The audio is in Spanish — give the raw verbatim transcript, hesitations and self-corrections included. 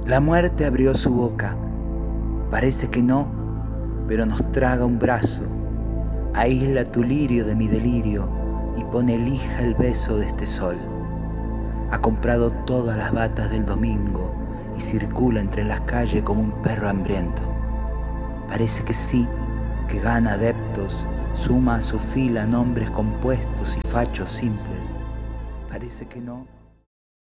La muerte abrió su boca, parece que no, pero nos traga un brazo, aísla tu lirio de mi delirio y pone lija el beso de este sol. Ha comprado todas las batas del domingo y circula entre las calles como un perro hambriento. Parece que sí, que gana adeptos, suma a su fila nombres compuestos y fachos simples. Parece que no.